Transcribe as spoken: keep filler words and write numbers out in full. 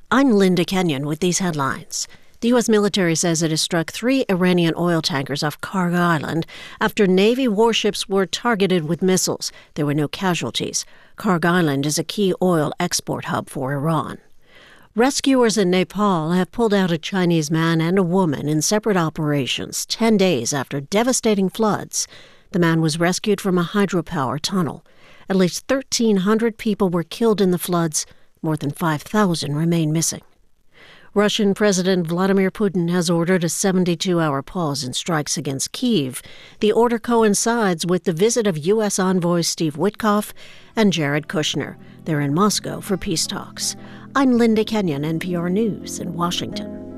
I'm Linda Kenyon with these headlines. The U S military says it has struck three Iranian oil tankers off Kharg Island after Navy warships were targeted with missiles. There were no casualties. Kharg Island is a key oil export hub for Iran. Rescuers in Nepal have pulled out a Chinese man and a woman in separate operations ten days after devastating floods. The man was rescued from a hydropower tunnel. At least thirteen hundred people were killed in the floods. More than five thousand remain missing. Russian President Vladimir Putin has ordered a seventy-two hour pause in strikes against Kyiv. The order coincides with the visit of U S envoys Steve Witkoff and Jared Kushner. They're in Moscow for peace talks. I'm Linda Kenyon, N P R News in Washington.